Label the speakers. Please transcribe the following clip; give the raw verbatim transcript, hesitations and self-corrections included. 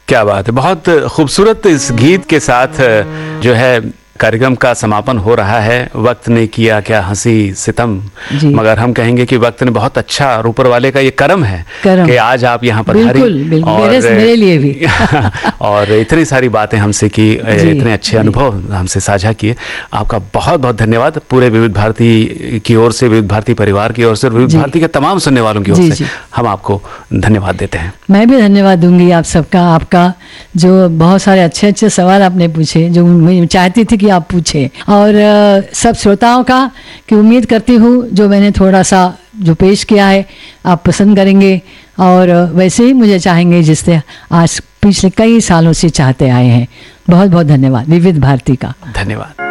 Speaker 1: क्या बात है, बहुत खूबसूरत इस गीत के साथ जो है कार्यक्रम का समापन हो रहा है। वक्त ने किया क्या हंसी सितम, मगर हम कहेंगे कि वक्त ने बहुत अच्छा, और ऊपर वाले का ये करम है कि आज आप यहाँ पर
Speaker 2: बिल्कुल, बिल्कुल, और मेरे, मेरे लिए भी
Speaker 1: और इतनी सारी बातें हमसे की, इतने अच्छे अनुभव हमसे साझा किए। आपका बहुत बहुत धन्यवाद। पूरे विविध भारती की ओर से, विविध भारती परिवार की ओर से, विविध भारती के तमाम सुनने वालों की ओर से हम आपको धन्यवाद देते हैं।
Speaker 2: मैं भी धन्यवाद दूंगी आप सबका, आपका जो बहुत सारे अच्छे अच्छे सवाल आपने पूछे, जो मैं चाहती थी कि आप पूछे, और सब श्रोताओं का कि उम्मीद करती हूँ जो मैंने थोड़ा सा जो पेश किया है आप पसंद करेंगे, और वैसे ही मुझे चाहेंगे जिससे आज पिछले कई सालों से चाहते आए हैं। बहुत बहुत धन्यवाद विविध भारती का।
Speaker 1: धन्यवाद।